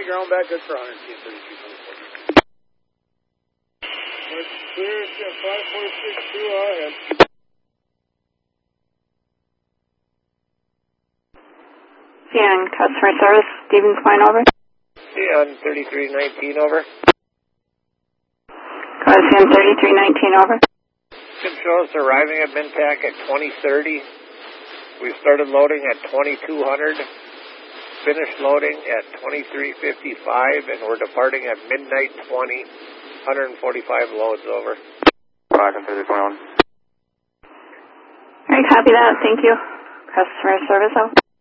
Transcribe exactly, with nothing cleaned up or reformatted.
twenty, ground back good for one hundred feet, thirty-three twenty-four. Clear, five four six two, all ahead. Cian, customer service, Stevens Point, over. Cian, thirty-three nineteen, over. Cian, thirty-three nineteen, over. It shows arriving at Mintac at twenty thirty. We started loading at twenty-two hundred. Finished loading at twenty-three fifty-five, and we're departing at midnight twenty. one hundred forty-five loads, over. Roger, thirty twenty-one. All right, copy that. Thank you. Customer service, over.